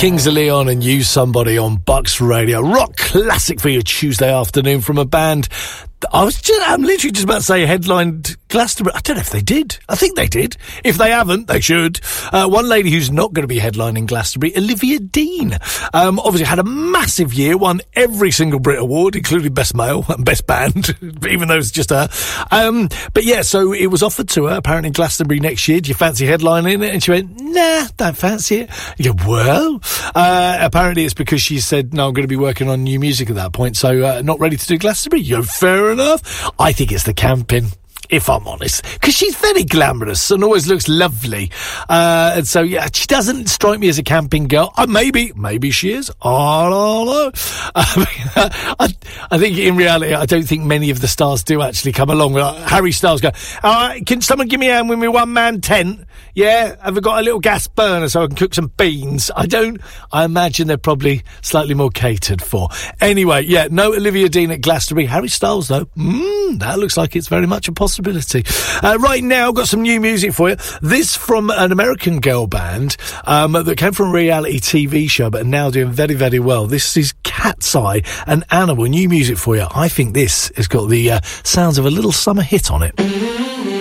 Kings of Leon and Use Somebody on Bucks Radio. Rock classic for your Tuesday afternoon from a band. I'm literally just about to say headlined Glastonbury. I don't know if they did. I think they did. If they haven't, they should. One lady who's not going to be headlining Glastonbury, Olivia Dean. Obviously had a massive year, won every single Brit Award, including Best Male and Best Band, even though it's just her. But yeah, so it was offered to her, apparently in Glastonbury next year. Do you fancy headlining it? And she went, nah, don't fancy it. You go, well, apparently it's because she said, no, I'm going to be working on new music at that point, so not ready to do Glastonbury. You go, fair enough. I think it's the camping, if I'm honest, because she's very glamorous and always looks lovely. And so, yeah, she doesn't strike me as a camping girl. Maybe she is. I don't know. I think in reality, I don't think many of the stars do actually come along. Harry Styles go, all right, can someone give me a hand with my one-man tent? Yeah, have I got a little gas burner so I can cook some beans? I imagine they're probably slightly more catered for. Anyway, yeah, no Olivia Dean at Glastonbury. Harry Styles, though, that looks like it's very much a possibility. Right now, I've got some new music for you. This from an American girl band that came from a reality TV show but are now doing very, very well. This is Cat's Eye and Animal. New music for you. I think this has got the sounds of a little summer hit on it.